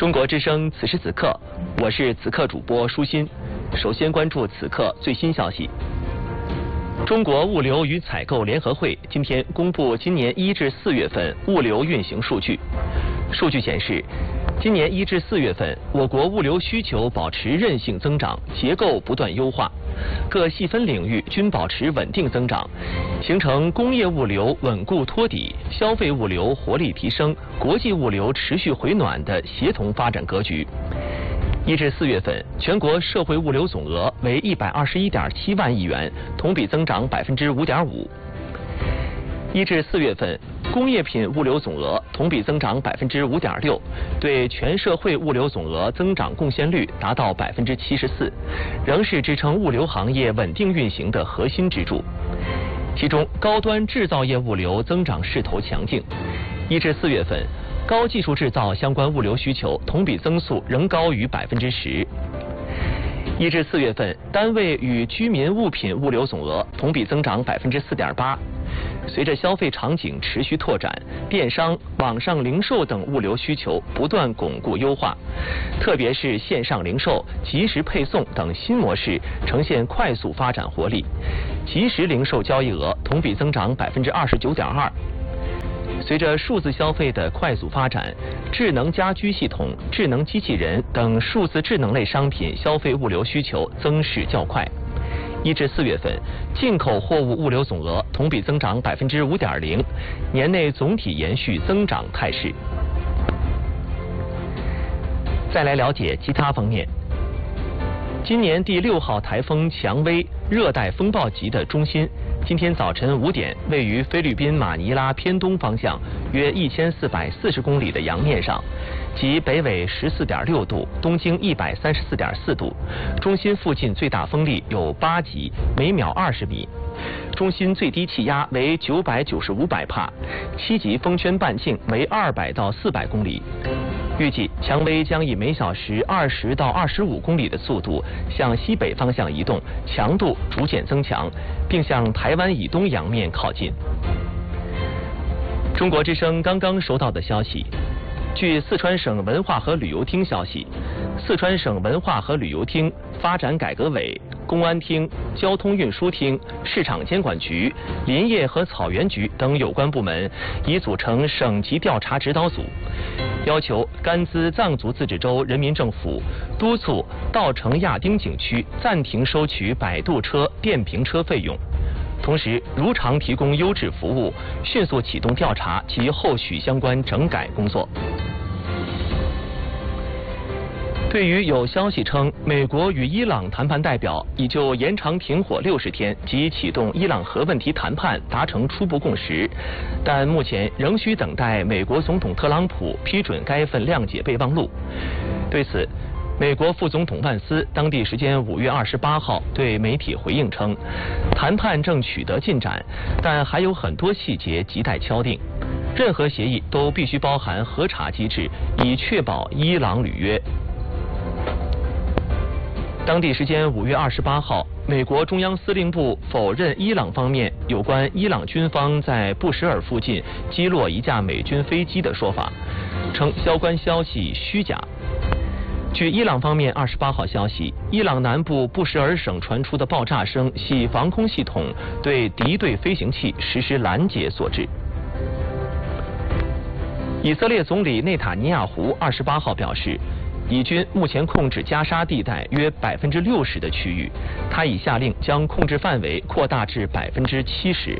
中国之声此时此刻，我是此刻主播舒心。首先关注此刻最新消息。中国物流与采购联合会今天公布今年1至4月份物流运行数据。数据显示，今年1至4月份，我国物流需求保持韧性增长，结构不断优化，各细分领域均保持稳定增长，形成工业物流稳固托底、消费物流活力提升、国际物流持续回暖的协同发展格局。1至4月份，全国社会物流总额为121.7万亿元，同比增长5.5%。1至4月份，工业品物流总额同比增长5.6%，对全社会物流总额增长贡献率达到74%，仍是支撑物流行业稳定运行的核心支柱。其中，高端制造业物流增长势头强劲。1至4月份，高技术制造相关物流需求同比增速仍高于10%。1至4月份，单位与居民物品物流总额同比增长4.8%。随着消费场景持续拓展，电商、网上零售等物流需求不断巩固优化，特别是线上零售、即时配送等新模式呈现快速发展活力，即时零售交易额同比增长29.2%。随着数字消费的快速发展，智能家居系统、智能机器人等数字智能类商品消费物流需求增势较快。1至4月份，进口货物物流总额同比增长5.0%，年内总体延续增长态势。再来了解其他方面。今年第6号台风蔷薇热带风暴级的中心，今天早晨5点，位于菲律宾马尼拉偏东方向约1440公里的洋面上，即北纬14.6度，东经134.4度。中心附近最大风力有8级，每秒20米。中心最低气压为990-500帕，7级风圈半径为200到400公里。预计蔷薇将以每小时20到25公里的速度向西北方向移动，强度逐渐增强，并向台湾以东洋面靠近。中国之声刚刚收到的消息，据四川省文化和旅游厅消息，四川省文化和旅游厅、发展改革委、公安厅、交通运输厅、市场监管局、林业和草原局等有关部门已组成省级调查指导组，要求甘孜藏族自治州人民政府督促稻城亚丁景区暂停收取摆渡车、电瓶车费用，同时如常提供优质服务，迅速启动调查及后续相关整改工作。对于有消息称美国与伊朗谈判代表已就延长停火60天及启动伊朗核问题谈判达成初步共识，但目前仍需等待美国总统特朗普批准该份谅解备忘录。对此，美国副总统万斯当地时间5月28号对媒体回应称，谈判正取得进展，但还有很多细节亟待敲定，任何协议都必须包含核查机制，以确保伊朗履约。当地时间5月28号，美国中央司令部否认伊朗方面有关伊朗军方在布什尔附近击落一架美军飞机的说法，称相关消息虚假。据伊朗方面28号消息，伊朗南部布什尔省传出的爆炸声系防空系统对敌对飞行器实施拦截所致。以色列总理内塔尼亚胡28号表示，以军目前控制加沙地带约60%的区域，他已下令将控制范围扩大至70%。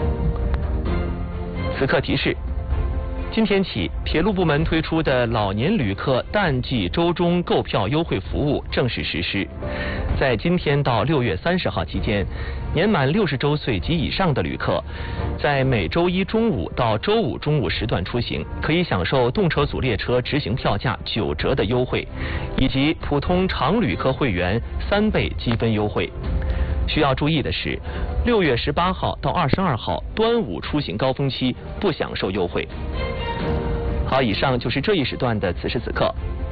此刻提示，今天起，铁路部门推出的老年旅客淡季周中购票优惠服务正式实施。在今天到6月30号期间，年满60周岁及以上的旅客，在每周一中午到周五中午时段出行，可以享受动车组列车直行票价9折的优惠，以及普通常旅客会员3倍积分优惠。需要注意的是，6月18号到22号端午出行高峰期不享受优惠。好，以上就是这一时段的此时此刻，